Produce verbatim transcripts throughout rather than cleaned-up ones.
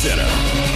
Center.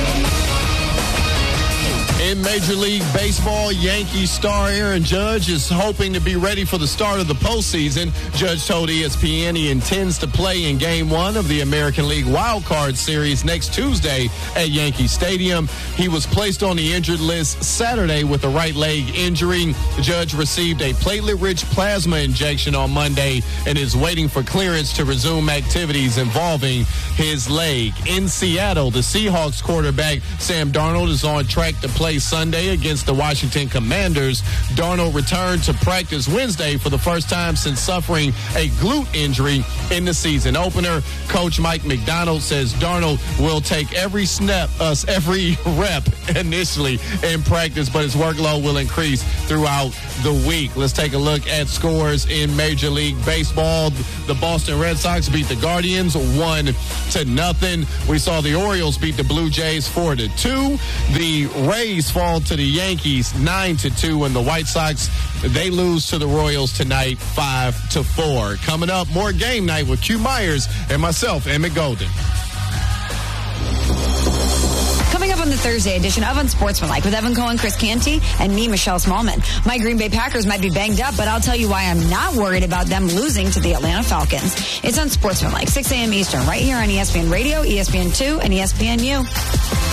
In Major League Baseball, Yankees star Aaron Judge is hoping to be ready for the start of the postseason. Judge told E S P N he intends to play in Game one of the American League Wild Card Series next Tuesday at Yankee Stadium. He was placed on the injured list Saturday with a right leg injury. Judge received a platelet-rich plasma injection on Monday and is waiting for clearance to resume activities involving his leg. In Seattle, the Seahawks quarterback Sam Darnold is on track to play Sunday against the Washington Commanders. Darnold returned to practice Wednesday for the first time since suffering a glute injury in the season opener. Coach Mike McDonald says Darnold will take every snap, uh, every rep initially in practice, but his workload will increase throughout the week. Let's take a look at scores in Major League Baseball. The Boston Red Sox beat the Guardians one to nothing. We saw the Orioles beat the Blue Jays four to two. The Rays fall to the Yankees nine to two, and the White Sox, they lose to the Royals tonight five to four. Coming up, more Game Night with Q Myers and myself, Emmett Golden. Coming up on the Thursday edition of Unsportsmanlike with Evan Cohen, Chris Canty, and me, Michelle Smallman. My Green Bay Packers might be banged up, but I'll tell you why I'm not worried about them losing to the Atlanta Falcons. It's Unsportsmanlike, six a.m. Eastern, right here on E S P N Radio, E S P N two, and E S P N U.